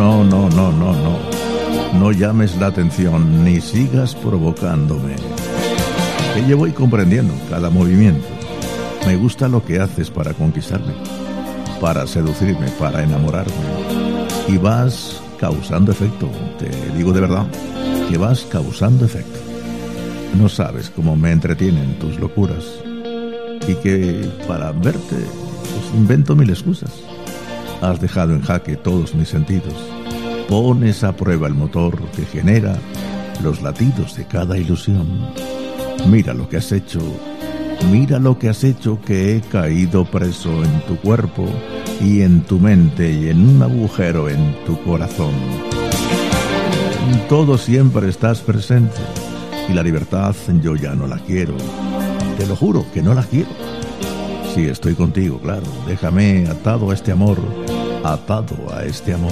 No, no, no, no, no. No llames la atención ni sigas provocándome. Que yo voy comprendiendo cada movimiento. Me gusta lo que haces para conquistarme, para seducirme, para enamorarme. Y vas causando efecto, te digo de verdad, que vas causando efecto. No sabes cómo me entretienen tus locuras y que para verte pues invento mil excusas. Has dejado en jaque todos mis sentidos. Pones a prueba el motor que genera los latidos de cada ilusión. Mira lo que has hecho, mira lo que has hecho, que he caído preso en tu cuerpo y en tu mente y en un agujero en tu corazón. Todo siempre estás presente y la libertad yo ya no la quiero. Te lo juro que no la quiero. Sí, estoy contigo, claro. Déjame atado a este amor, atado a este amor.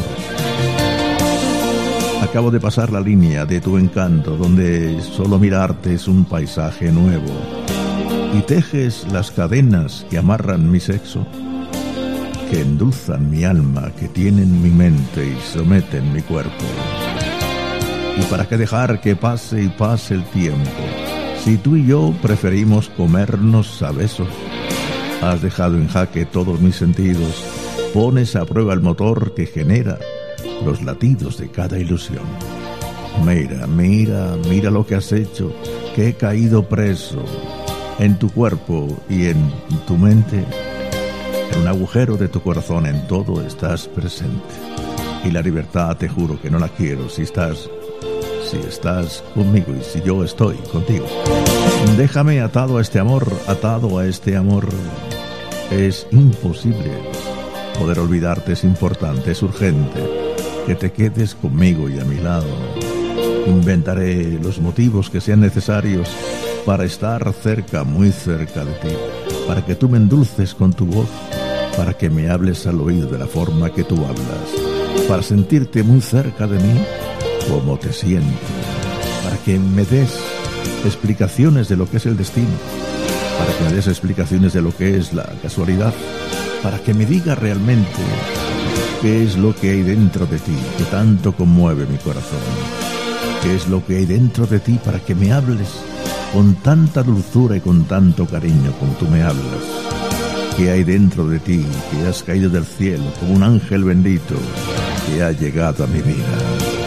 Acabo de pasar la línea de tu encanto, donde solo mirarte es un paisaje nuevo. Y tejes las cadenas que amarran mi sexo, que endulzan mi alma, que tienen mi mente y someten mi cuerpo. ¿Y para qué dejar que pase y pase el tiempo, si tú y yo preferimos comernos a besos? Has dejado en jaque todos mis sentidos, pones a prueba el motor que genera los latidos de cada ilusión. Mira, mira, mira lo que has hecho, que he caído preso en tu cuerpo y en tu mente. En un agujero de tu corazón, en todo estás presente. Y la libertad te juro que no la quiero si estás conmigo y si yo estoy contigo. Déjame atado a este amor, atado a este amor. Es imposible poder olvidarte, es importante, es urgente que te quedes conmigo y a mi lado. Inventaré los motivos que sean necesarios para estar cerca, muy cerca de ti, para que tú me endulces con tu voz, para que me hables al oído de la forma que tú hablas, para sentirte muy cerca de mí, como te siento, para que me des explicaciones de lo que es el destino, para que me des explicaciones de lo que es la casualidad, para que me digas realmente qué es lo que hay dentro de ti, que tanto conmueve mi corazón, qué es lo que hay dentro de ti, para que me hables con tanta dulzura y con tanto cariño como tú me hablas. ¿Qué hay dentro de ti, que has caído del cielo como un ángel bendito que ha llegado a mi vida?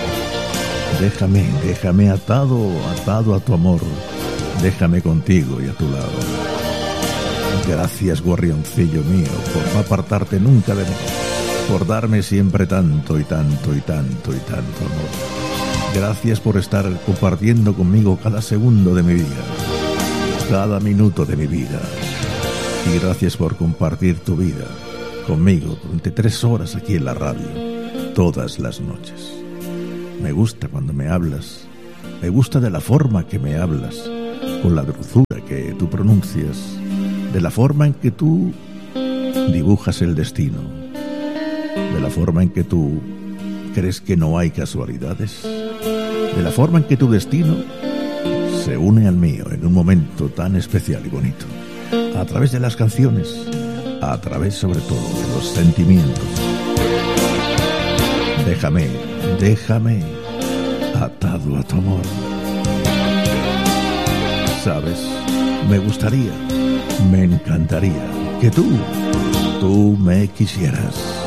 Déjame atado a tu amor. Déjame contigo y a tu lado. Gracias, gorrioncillo mío, por no apartarte nunca de mí, por darme siempre tanto y tanto y tanto y tanto amor. Gracias por estar compartiendo conmigo cada segundo de mi vida, cada minuto de mi vida. Y gracias por compartir tu vida conmigo durante 3 horas aquí en la radio, todas las noches. Me gusta cuando me hablas, me gusta de la forma que me hablas, con la dulzura que tú pronuncias, de la forma en que tú dibujas el destino, de la forma en que tú crees que no hay casualidades, de la forma en que tu destino se une al mío en un momento tan especial y bonito, a través de las canciones, a través sobre todo de los sentimientos. Déjame atado a tu amor. Sabes, me gustaría, me encantaría que tú me quisieras.